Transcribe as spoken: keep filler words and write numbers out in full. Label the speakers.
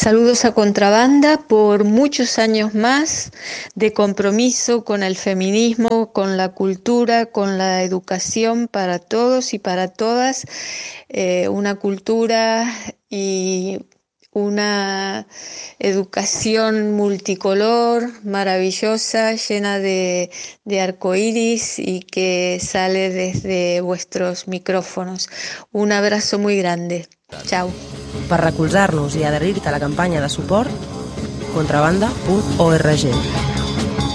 Speaker 1: Saludos a Contrabanda por muchos años más de compromiso con el feminismo, con la cultura, con la educación para todos y para todas. Eh, una cultura y una educación multicolor, maravillosa, llena de, de arcoíris y que sale desde vuestros micrófonos. Un abrazo muy grande. Chao.
Speaker 2: Per recolzar-nos i adherir-te a la campanya de suport, contrabanda punt org.